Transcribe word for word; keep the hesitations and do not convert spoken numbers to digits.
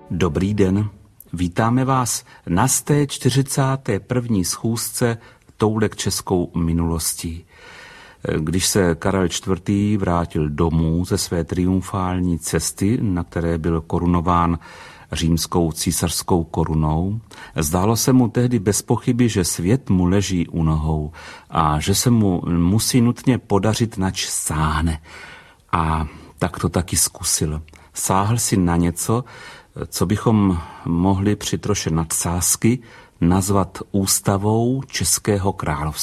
Dobrý den, vítáme vás na sté čtyřicáté první schůzce Toulek českou minulostí. Když se Karel čtvrtý. vrátil domů ze své triumfální cesty, na které byl korunován římskou císařskou korunou, zdálo se mu tehdy bez pochyby, že svět mu leží u nohou a že se mu musí nutně podařit, nač sáhne. A tak to taky zkusil. Sáhl si na něco, co bychom mohli při troše nadsázky nazvat ústavou Českého království.